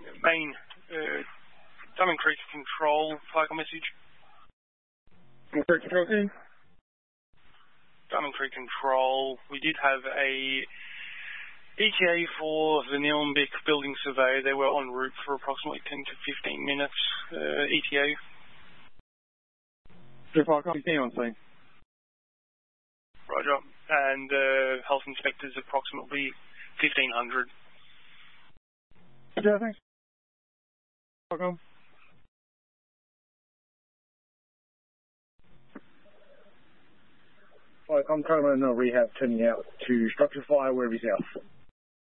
Main, Diamond Creek Control, flag message. Diamond Creek Control team. Diamond Creek Control, we did have a ETA for the Nillumbik building survey. They were en route for approximately 10 to 15 minutes, ETA. Fire copy, team on scene. Roger. And health inspectors approximately 1,500. Yeah, thanks. Welcome. I'm currently in rehab turning out to structure fire wherever he's out.